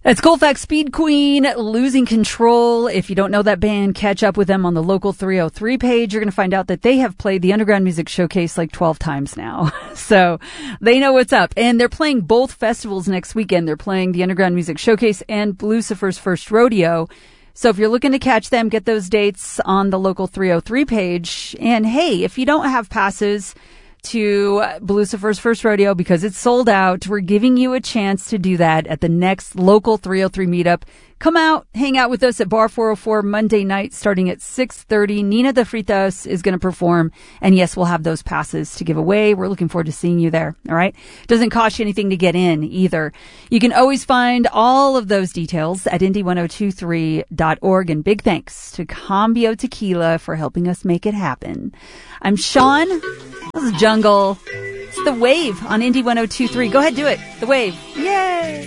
It's Colfax Speed Queen, Losing Control. If you don't know that band, catch up with them on the Local 303 page. You're going to find out that they have played the Underground Music Showcase like 12 times now. So they know what's up. And they're playing both festivals next weekend. They're playing the Underground Music Showcase and Lucifer's First Rodeo. So if you're looking to catch them, get those dates on the Local 303 page. And hey, if you don't have passes to Lucifer's First Rodeo because it's sold out, we're giving you a chance to do that at the next Local 303 meetup. Come out, hang out with us at Bar 404 Monday night starting at 6:30. Nina de Fritas is going to perform. And yes, we'll have those passes to give away. We're looking forward to seeing you there. All right. Doesn't cost you anything to get in either. You can always find all of those details at indie1023.org. And big thanks to Cambio Tequila for helping us make it happen. I'm Sean. This is Jungle. It's The Wave on Indie 1023. Go ahead, do it. The Wave. Yay.